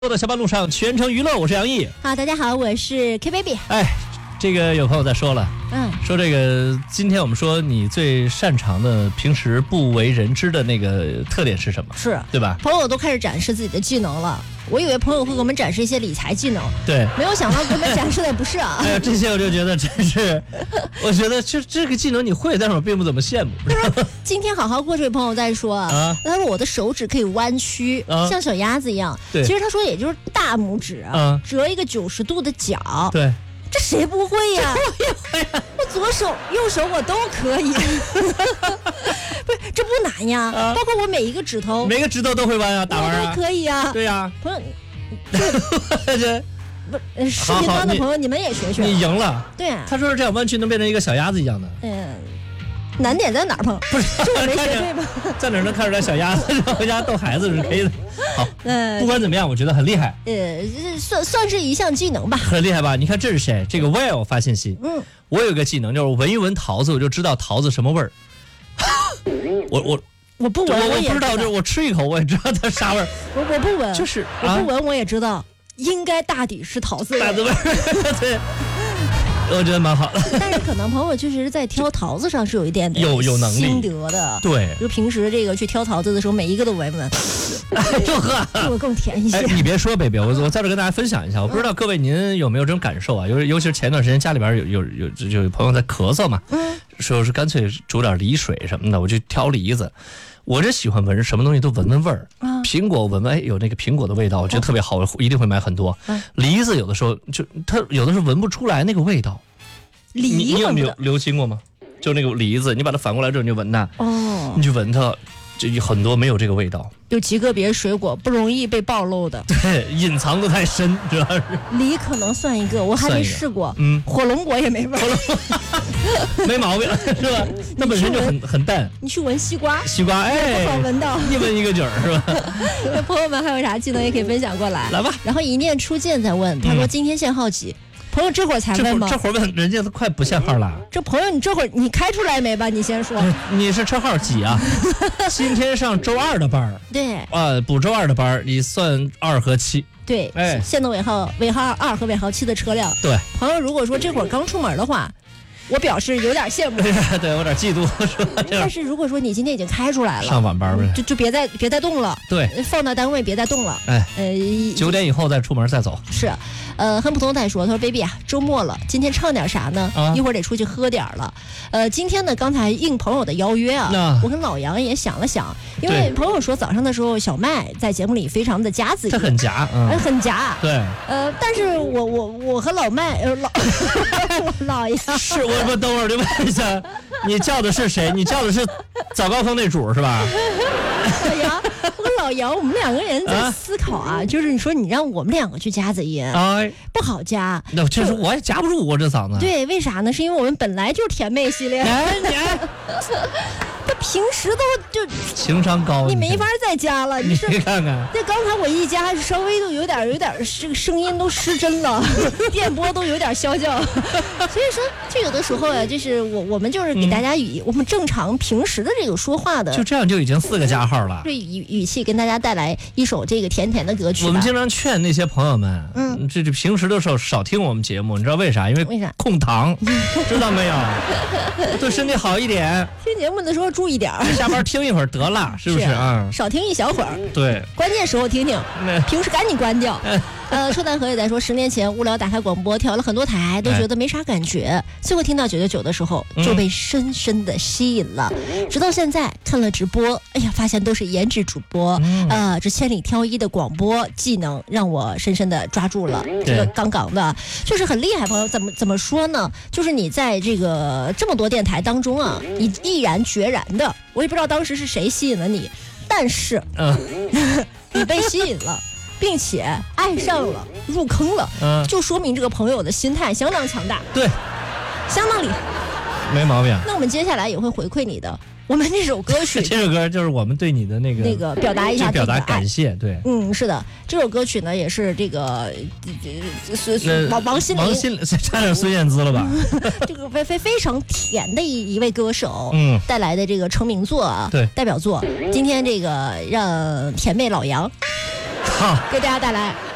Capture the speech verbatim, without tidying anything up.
的下班路上全程娱乐，我是杨毅。 好，大家好，我是 K baby。 哎，这个有朋友在说了， 嗯， 说这个今天我们说你最擅长的、平时不为人知的那个特点是什么？ 是， 对吧？ 朋友都开始展示自己的技能了。我以为朋友会给我们展示一些理财技能， 对， 没有想到给我们展示的不是啊。 哎呀，这些我就觉得真是，我觉得这这个技能你会，但是我并不怎么羡慕。 今天好好过这位朋友在说啊，他说我的手指可以弯曲， 啊、 像小鸭子一样。 对， 其实他说也就是大拇指啊，折一个九十度的角。 对。 这谁不会呀？ 我也会呀， 我左手右手我都可以，不是这不难呀、啊，包括我每一个指头， 每个指头都会弯啊，打弯啊， 都可以啊。 对呀、啊， 朋友，这不视频端的朋友，你们也学学。 你赢了， 对啊。 他说这样弯曲能变成一个小鸭子一样的。 嗯。难点在哪儿，朋友？ 不是， 是我没学对吧？ 在哪儿能看出来小鸭子？回家逗孩子是可以的。好，呃，不管怎么样，我觉得很厉害。 呃，算算是一项技能吧。 很厉害吧？你看这是谁？这个 Well 发信息。 嗯， 我有个技能，就是闻一闻桃子，我就知道桃子什么味儿。我我我不闻， 我也不知道，就是我吃一口，我也知道它啥味儿。 我我不闻， 就是我不闻，我也知道，应该大抵是桃子味。 桃子味儿，对。我觉得蛮好的， 但是可能朋友确实在挑桃子上是有一点点有有能力心得的， 对， 就平时这个去挑桃子的时候，每一个都闻闻， 就喝， 会更甜一些。 哎，你别说 ，baby， 我我在这跟大家分享一下，我不知道各位您有没有这种感受啊？尤尤其是前段时间家里边有有有就有朋友在咳嗽嘛，嗯，说是干脆煮点梨水什么的，我就挑梨子。我这喜欢闻什么东西都闻闻味儿，啊、苹果闻闻，哎，有那个苹果的味道，我觉得特别好，我一定会买很多。啊、梨子有的时候就它有的时候闻不出来那个味道。 梨你你有没有留心过吗？就那个梨子，你把它反过来之后你就闻它，哦，你去闻它，就很多没有这个味道。 有极个别水果不容易被暴露的， 对，隐藏的太深，主要是。 梨可能算一个，我还没试过。 嗯， 火龙果也没味儿，没毛病，是吧？它本身就很很淡。 你去闻西瓜， 西瓜哎， 不好闻到， 一闻一个准儿，是吧？ 那朋友们还有啥技能也可以分享过来， 来吧。 然后一念初见在问，他说今天限号几？朋友这会儿才问吗？ 这会儿问，人家都快不限号了。 这朋友，你这会儿你开出来没吧？你先说。 你是车号几啊？今天上周二的班儿。 对。 啊，补周二的班儿，你算二和七。 对。哎。限动尾号尾号二和尾号七的车辆。 对。 朋友，如果说这会儿刚出门的话，我表示有点羡慕。 对，有点嫉妒，是吧？ 但是如果说你今天已经开出来了， 上晚班呗， 就就别再别再动了。 对。 放到单位别再动了。 哎。呃，九点以后再出门再走。 是。呃，很普通在说，他说 baby 啊，周末了，今天唱点啥呢？啊、一会儿得出去喝点了。呃，今天呢，刚才应朋友的邀约啊，啊我跟老杨也想了想，因为朋友说早上的时候小麦在节目里非常的夹子音， 他很夹，嗯， 呃、很夹。 对。 呃，但是我我我和老麦呃老老杨是我我等会儿就问一下，你叫的是谁？你叫的是早高峰那主是吧？ 老杨，我跟老杨，我们两个人在思考啊，啊就是你说你让我们两个去夹子音，哎，不好夹。 那确实我也夹不住我这嗓子。 对，为啥呢？是因为我们本来就是甜妹系列。 哎，你他平时都就情商高， 你没法再加了。 你看看， 那刚才我一加，稍微都有点有点这个声音都失真了，电波都有点消叫。所以说，就有的时候呀，就是我我们就是给大家以、嗯、我们正常平时的这个说话的， 就这样就已经四个加号了。 这语语气跟大家带来一首这个甜甜的歌曲。 我们经常劝那些朋友们，嗯，这这平时的时候少听我们节目，你知道为啥？因为为啥？ 控糖，知道没有？对身体好一点。 听节目的时候注意点儿， 下班听一会儿得了，是不是啊？ 少听一小会儿， 对， 关键时候听听，平时赶紧关掉。呃，说南河也在说，十年前无聊打开广播，调了很多台，都觉得没啥感觉，最后听到九九九的时候，就被深深的吸引了。嗯、直到现在看了直播，哎呀，发现都是颜值主播，嗯、呃，这千里挑一的广播技能让我深深的抓住了。这个杠杠的，就是很厉害。朋友怎么怎么说呢？就是你在这个这么多电台当中啊，你毅然决然的，我也不知道当时是谁吸引了你，但是，嗯，你被吸引了。并且爱上了，入坑了，嗯，就说明这个朋友的心态相当强大， 对， 相当厉害， 没毛病。 那我们接下来也会回馈你的，我们这首歌曲， 这首歌就是我们对你的那个那个表达一下， 表达感谢，对， 嗯，是的，这首歌曲呢也是这个呃王王心凌， 王心凌差点孙燕姿了吧？ 这个非非非常甜的一一位歌手，嗯，带来的这个成名作啊， 对， 代表作，今天这个让甜妹老杨。 好， 给大家带来